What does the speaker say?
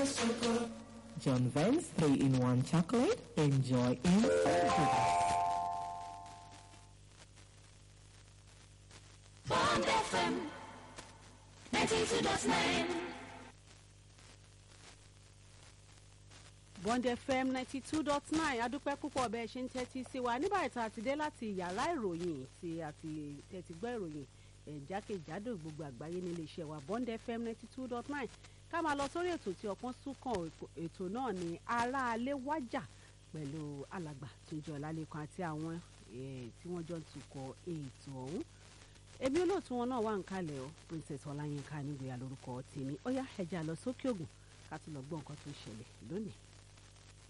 John Vance 3-in-1 chocolate. Enjoy instant goodness. Bond FM 92.9. Bond FM 92.9 adúpẹ́ púpọ̀ bẹ́ẹ̀ ṣe ń tẹ́tí sí wa nígbà tí a ti dé láti yàrá ìròyìn tí a ti tẹ́tí gbọ́ ìròyìn jákèjádò gbogbo àgbáyé nílé iṣẹ́ wa Bond FM 92.9 ká máa lọ sórí ètò tí ọpọ́n súnkàn ètò náà ní aráalé wájà pẹ̀lú alàgbà Túnjí Ọlálékan àti àwọn tí wọ́n jọ ń tukọ̀ ètò ọ̀hún. Èmi olóòtú wọn náà wà ń kalẹ̀ o Princess Ọláyínká nígbèyà lórúkọ tèmi ó yá ẹja lọ sókè ògùn ká tún lọ gbọ́ nǹkan tó ń ṣẹlẹ̀ lónìí.